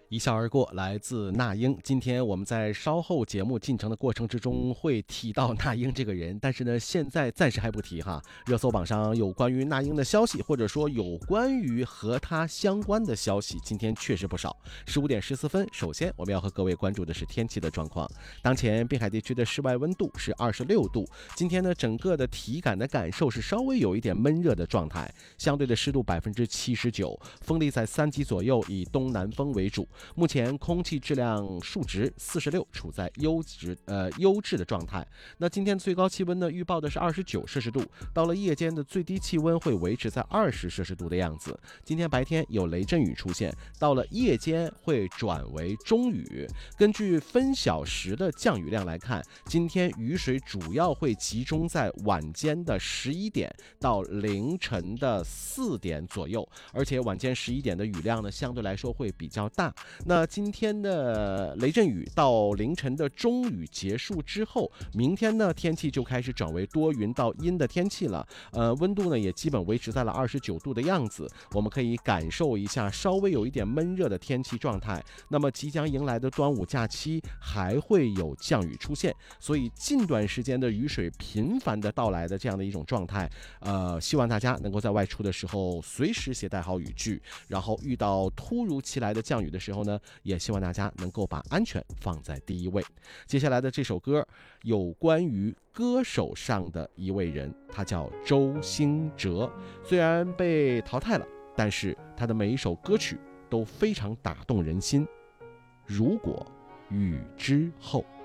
一笑而过，来自那英。今天我们在稍后节目进程的过程之中会提到那英这个人，但是呢，现在暂时还不提哈。热搜榜上有关于那英的消息，或者说有关于和她相关的消息，今天确实不少。15点14分，首先我们要和各位关注的是天气的状况。当前滨海地区的室外温度是26度，今天呢，整个的体感的感受是稍微有一点闷热的状态，相对的湿度79%，风力在3级左右，以东南风为主。目前空气质量数值46，处在优质的状态。那今天最高气温呢，预报的是29摄氏度，到了夜间的最低气温会维持在20摄氏度的样子。今天白天有雷阵雨出现，到了夜间会转为中雨。根据分小时的降雨量来看，今天雨水主要会集中在晚间的11点到凌晨的4点左右，而且晚间11点的雨量呢，相对来说会比较大。那今天的雷阵雨到凌晨的中雨结束之后，明天呢天气就开始转为多云到阴的天气了。温度呢也基本维持在了29度的样子，我们可以感受一下稍微有一点闷热的天气状态。那么即将迎来的端午假期还会有降雨出现，所以近段时间的雨水频繁的到来的这样的一种状态，希望大家能够在外出的时候随时携带好雨具，然后遇到突如其来的降雨的时候呢，也希望大家能够把安全放在第一位。接下来的这首歌有关于歌手上的一位人，他叫周兴哲，虽然被淘汰了，但是他的每一首歌曲都非常打动人心。如果雨之后。